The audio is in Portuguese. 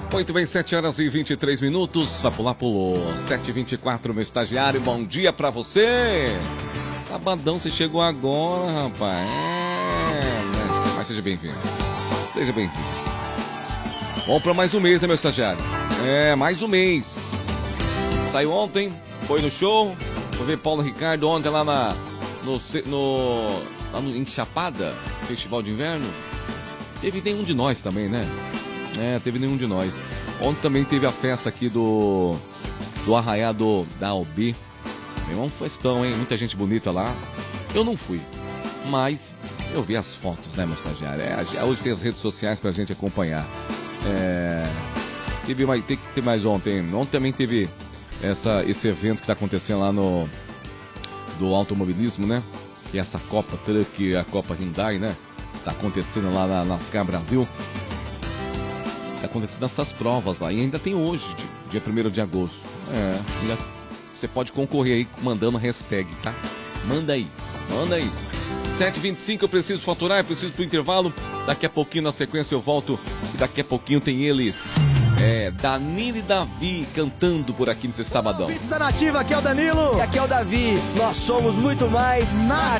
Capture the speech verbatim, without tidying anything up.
Muito bem, sete horas e vinte e três minutos. Vai pular, pulou. sete e vinte e quatro, meu estagiário. Bom dia pra você. Sabadão, você chegou agora, rapaz. É, mas, mas seja bem-vindo. Seja bem-vindo. Bom pra mais um mês, né, meu estagiário? É, mais um mês. Saiu ontem, foi no show. Foi ver Paulo Ricardo ontem lá na, no, no, lá no, em Chapada, Festival de Inverno. Teve nenhum de nós também, né? É, teve nenhum de nós. Ontem também teve a festa aqui do do Arraiado da Albi. Meu, um festão, hein? Muita gente bonita lá. Eu não fui, mas eu vi as fotos, né, meu estagiário? É, hoje tem as redes sociais pra gente acompanhar. É, teve mais, tem que ter mais ontem. Ontem também teve essa, esse evento que tá acontecendo lá no do automobilismo, né? Que é essa Copa Truck, a Copa Hyundai, né? Tá acontecendo lá na NASCAR Brasil. Tá acontecendo essas provas lá. E ainda tem hoje, dia primeiro de agosto. É, ainda, você pode concorrer aí mandando hashtag, tá? Manda aí, manda aí. sete e vinte e cinco, eu preciso faturar, eu preciso pro intervalo. Daqui a pouquinho, na sequência, eu volto. E daqui a pouquinho tem eles. É, Danilo e Davi cantando por aqui nesse sabadão. Olá, da Nativa, aqui é o Danilo. E aqui é o Davi. Nós somos muito mais na